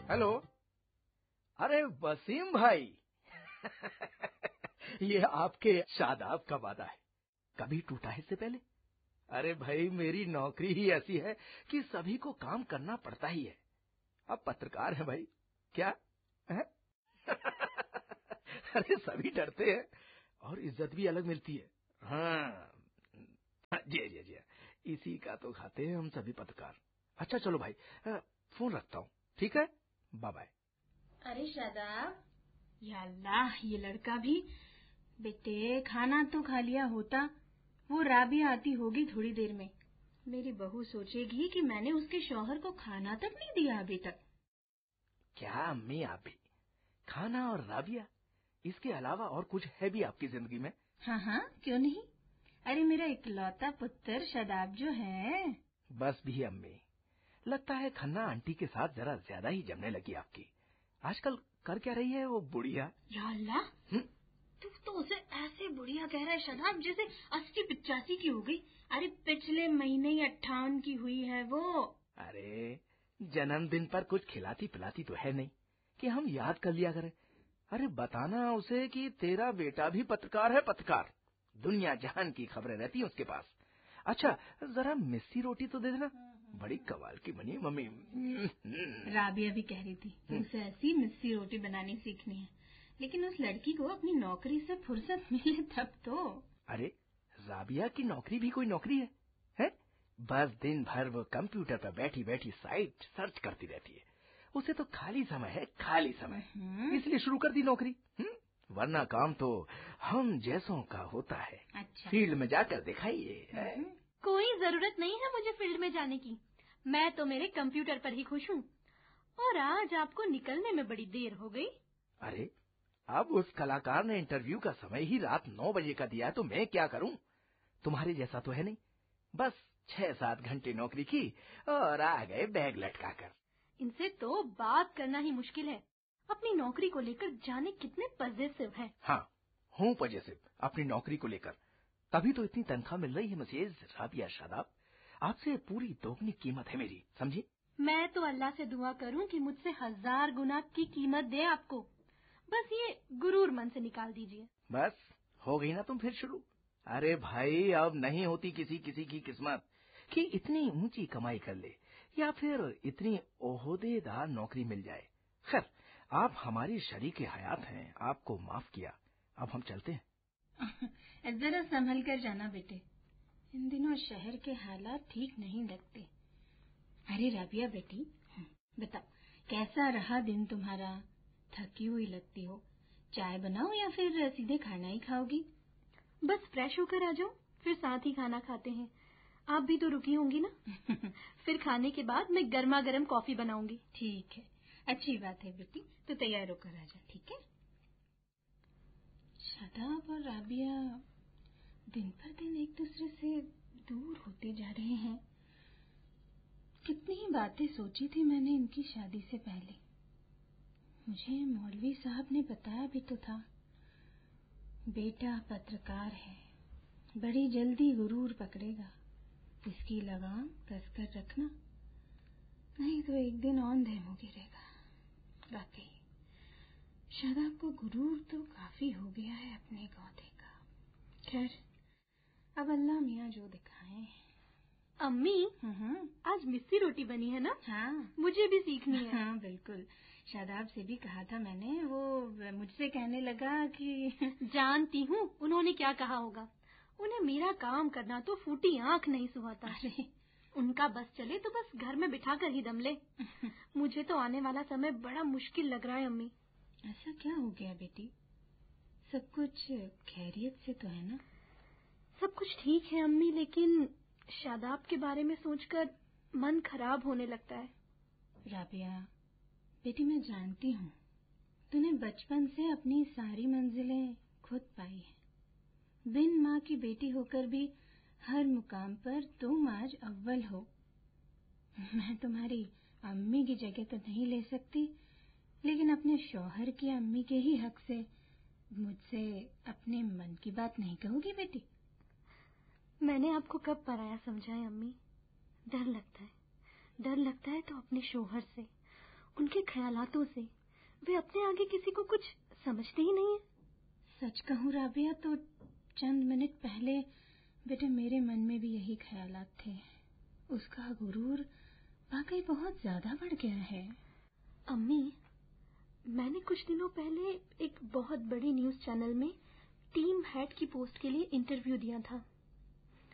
Hello. अरे वसीम भाई ये आपके शादाब का वादा है, कभी टूटा है इससे पहले? अरे भाई मेरी नौकरी ही ऐसी है कि सभी को काम करना पड़ता ही है। आप पत्रकार हैं भाई, क्या है? अरे सभी डरते हैं और इज्जत भी अलग मिलती है। हाँ जी जी जी, इसी का तो खाते हैं हम सभी पत्रकार। अच्छा चलो भाई, फोन रखता हूँ, ठीक है, बाय बाय। अरे शादाब, या अल्लाह, ये लड़का भी। बेटे खाना तो खा लिया होता, वो राबिया आती होगी थोड़ी देर में। मेरी बहू सोचेगी कि मैंने उसके शौहर को खाना तक नहीं दिया अभी तक। क्या अम्मी, आप भी खाना और राबिया, इसके अलावा और कुछ है भी आपकी जिंदगी में? हाँ हाँ, क्यों नहीं। अरे मेरा इकलौता पुत्र शादाब जो है। बस भी अम्मी, लगता है खन्ना आंटी के साथ जरा ज्यादा ही जमने लगी आपकी। आजकल कर क्या रही है वो बुढ़िया? या अल्लाह, तू तो उसे ऐसे बुढ़िया कह रहा है शादाब जैसे 80-85 की हो गई। अरे पिछले महीने ही 58 की हुई है वो। अरे जन्मदिन पर कुछ खिलाती पिलाती तो है नहीं कि हम याद कर लिया करें। अरे बताना उसे कि तेरा बेटा भी पत्रकार है, पत्रकार। दुनिया जहान की खबरें रहती हैं उसके पास। अच्छा जरा मिस्सी रोटी तो दे देना, बड़ी कमाल की बनी है मम्मी। राबिया भी कह रही थी उसे ऐसी मिस्सी रोटी बनानी सीखनी है, लेकिन उस लड़की को अपनी नौकरी से फुर्सत मिले तब तो। अरे राबिया की नौकरी भी कोई नौकरी है? बस दिन भर वो कंप्यूटर पर बैठी बैठी साइट सर्च करती रहती है। उसे तो खाली समय है, खाली समय, इसलिए शुरू कर दी नौकरी। वरना काम तो हम जैसों का होता है। अच्छा। फील्ड में जाकर दिखाइए। कोई जरूरत नहीं है मुझे फील्ड में जाने की, मैं तो मेरे कंप्यूटर पर ही खुश हूँ। और आज आपको निकलने में बड़ी देर हो गई। अरे अब उस कलाकार ने इंटरव्यू का समय ही रात 9 बजे का दिया, तो मैं क्या करूं? तुम्हारे जैसा तो है नहीं, बस 6-7 घंटे नौकरी की और आ गए बैग लटकाकर। इनसे तो बात करना ही मुश्किल है। अपनी नौकरी को लेकर जाने कितने पजेसिव हैं। हाँ हूँ पजेसिव अपनी नौकरी को लेकर, तभी तो इतनी तनख्वाह मिल रही है मिसेज राबिया शादाब। आपसे पूरी दोगुनी कीमत है मेरी, समझी? मैं तो अल्लाह से दुआ करूं कि मुझसे 1000 गुना की कीमत दे आपको। बस ये गुरूर मन से निकाल दीजिए। बस हो गई ना तुम फिर शुरू। अरे भाई अब नहीं होती किसी किसी की किस्मत कि इतनी ऊंची कमाई कर ले या फिर इतनी ओहदेदार नौकरी मिल जाए। खैर आप हमारी शरीके हयात हैं, आपको माफ किया, अब हम चलते हैं। जरा संभल कर जाना बेटे, इन दिनों शहर के हालात ठीक नहीं लगते। अरे राबिया बेटी, बताओ कैसा रहा दिन तुम्हारा? थकी हुई लगती हो, चाय बनाओ या फिर सीधे खाना ही खाओगी? बस फ्रेश होकर आ जाओ, फिर साथ ही खाना खाते हैं। आप भी तो रुकी होंगी ना? फिर खाने के बाद मैं गर्मा गर्म कॉफी बनाऊंगी। ठीक है, अच्छी बात है बेटी, तो तैयार होकर आ जा, ठीक है? शादाब और राबिया दिन पर दिन एक दूसरे से दूर होते जा रहे हैं। कितनी ही बातें सोची थी मैंने इनकी शादी से पहले। मुझे मौलवी साहब ने बताया भी तो था, बेटा पत्रकार है, बड़ी जल्दी गुरूर पकड़ेगा, इसकी लगाम कसकर रखना, नहीं तो एक दिन औंधे मुंह गिरेगा। वाकई शादाब को गुरूर तो काफी हो गया है अपने गौधे का। खैर अब अल्लाह मियाँ जो दिखाए। अम्मी, आज मिस्सी रोटी बनी है ना? हाँ, मुझे भी सीखनी है। हाँ बिल्कुल, शादाब से भी कहा था मैंने, वो मुझसे कहने लगा कि जानती हूँ उन्होंने क्या कहा होगा। उन्हें मेरा काम करना तो फूटी आंख नहीं सुहाता। अरे उनका बस चले तो बस घर में बिठा कर ही दम ले। मुझे तो आने वाला समय बड़ा मुश्किल लग रहा है अम्मी। ऐसा क्या हो गया बेटी? सब कुछ खैरियत से तो है ना? सब कुछ ठीक है अम्मी, लेकिन शादाब के बारे में सोचकर मन खराब होने लगता है। राबिया बेटी, मैं जानती हूँ तूने बचपन से अपनी सारी मंजिलें खुद पाई हैं। बिन माँ की बेटी होकर भी हर मुकाम पर तुम आज अव्वल हो। मैं तुम्हारी अम्मी की जगह तो नहीं ले सकती, लेकिन अपने शौहर की अम्मी के ही हक से मुझसे अपने मन की बात नहीं कहोगी बेटी? मैंने आपको कब पराया समझा है अम्मी? डर लगता है तो अपने शौहर से, उनके ख्यालातों से। वे अपने आगे किसी को कुछ समझते ही नहीं है। सच कहूँ राबिया तो चंद मिनट पहले बेटे मेरे मन में भी यही ख्यालात थे। उसका गुरूर वाकई बहुत ज्यादा बढ़ गया है। अम्मी, मैंने कुछ दिनों पहले एक बहुत बड़ी न्यूज़ चैनल में टीम हेड की पोस्ट के लिए इंटरव्यू दिया था।